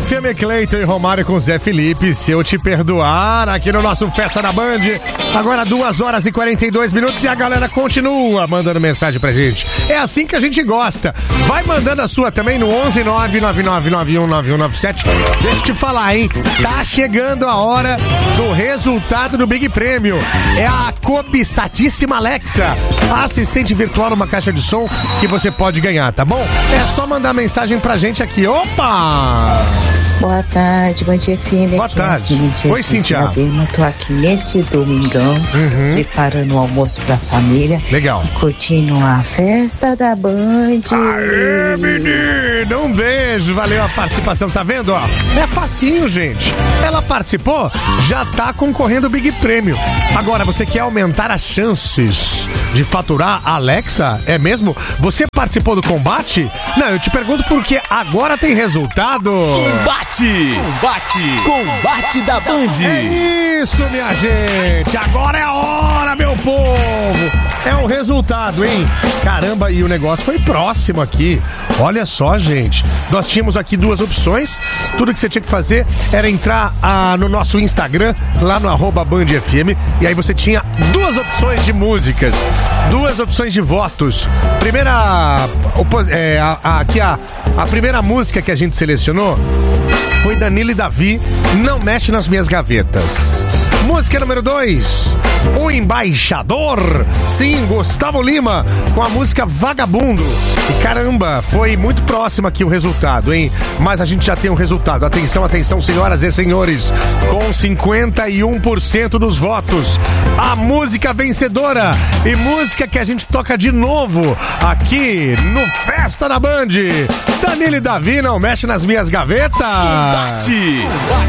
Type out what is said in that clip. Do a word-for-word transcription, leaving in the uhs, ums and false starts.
F M Cleiton e Romário com Zé Felipe, se eu te perdoar, aqui no nosso Festa da Band. Agora duas horas e quarenta e dois minutos e a galera continua mandando mensagem pra gente. É assim que a gente gosta. Vai mandando a sua também no onze nove nove nove nove um nove um nove sete. Deixa eu te falar, hein? Tá chegando a hora do resultado do Big Prêmio. É a cobiçadíssima Alexa, a assistente virtual numa caixa de som que você pode ganhar, tá bom? É só mandar mensagem pra gente aqui. Opa! Boa tarde, Band F M. Boa tarde. Cíntia, Oi, Cíntia. Eu tô aqui nesse domingão, uhum. preparando o almoço pra família. Legal. E curtindo a festa da Band. Aê, menino! Um beijo, valeu a participação, tá vendo, ó? É facinho, gente. Ela participou, já tá concorrendo ao Big Prêmio. Agora, você quer aumentar as chances de faturar a Alexa? É mesmo? Você participou do combate? Não, eu te pergunto porque agora tem resultado. Combate! Combate! Combate da Band! É isso, minha gente! Agora é a hora, meu povo! É o resultado, hein? Caramba, e o negócio foi próximo aqui. Olha só, gente. Nós tínhamos aqui duas opções. Tudo que você tinha que fazer era entrar ah, no nosso Instagram, lá no arroba Band F M, e aí você tinha duas opções de músicas, duas opções de votos. Primeira... É, a, a, aqui a, a primeira música que a gente selecionou foi Danilo e Davi, Não Mexe Nas Minhas Gavetas. Música número dois, O Embaixador. Sim, Gustavo Lima, com a música Vagabundo. E caramba, foi muito próximo aqui o resultado, hein? Mas a gente já tem um resultado. Atenção, atenção, senhoras e senhores. Com cinquenta e um por cento dos votos, a música vencedora e música que a gente toca de novo aqui no Festa da Band. Danilo e Davi, Não Mexe Nas Minhas Gavetas. Combate!